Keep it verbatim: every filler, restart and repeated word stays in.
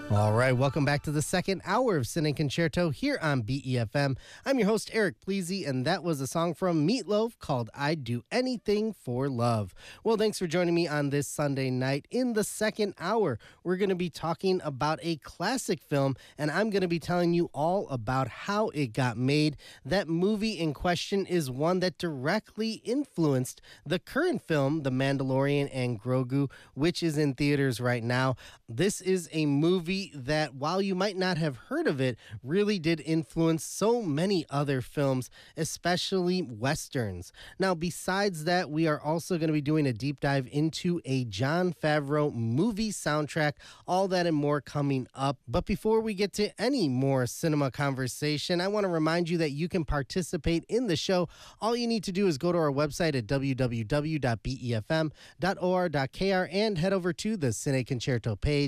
All right, welcome back to the second hour of Cine Concerto here on B E F M. I'm your host, Eric Pleasy, and that was a song from Meatloaf called I'd Do Anything for Love. Well, thanks for joining me on this Sunday night. In the second hour, we're going to be talking about a classic film, and I'm going to be telling you all about how it got made. That movie in question is one that directly influenced the current film, The Mandalorian and Grogu, which is in theaters right now. This is a movie that, while you might not have heard of it, really did influence so many other films, especially Westerns. Now, besides that, we are also going to be doing a deep dive into a Jon Favreau movie soundtrack, all that and more coming up. But before we get to any more cinema conversation, I want to remind you that you can participate in the show. All you need to do is go to our website at w w w dot b e f m dot o r dot k r and head over to the Cine Concerto page.